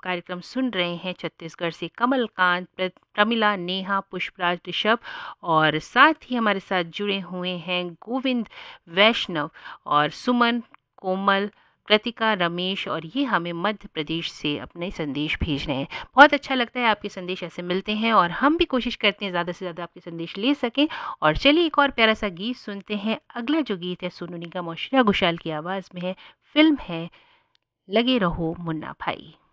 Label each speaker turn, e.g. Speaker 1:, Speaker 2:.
Speaker 1: कार्यक्रम सुन रहे हैं छत्तीसगढ़ से कमलकांत, प्रमिला, नेहा, पुष्पराज, ऋषभ और साथ ही हमारे साथ जुड़े हुए हैं गोविंद, वैष्णव और सुमन, कोमल, कृतिका, रमेश और ये हमें मध्य प्रदेश से अपने संदेश भेज रहे हैं। बहुत अच्छा लगता है, आपके संदेश ऐसे मिलते हैं और हम भी कोशिश करते हैं ज़्यादा से ज़्यादा आपके संदेश ले सकें। और चलिए एक और प्यारा सा गीत सुनते हैं। अगला जो गीत है सोनू निगम और श्रेया घोषाल की आवाज़ में है, फिल्म है लगे रहो मुन्ना भाई।